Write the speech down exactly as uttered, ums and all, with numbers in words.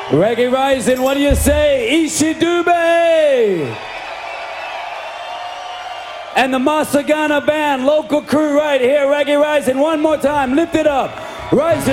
Reggae Rising, what do you say? Ishidube! And the Masagana Band, local crew right here, Reggae Rising. One more time, lift it up. Rising.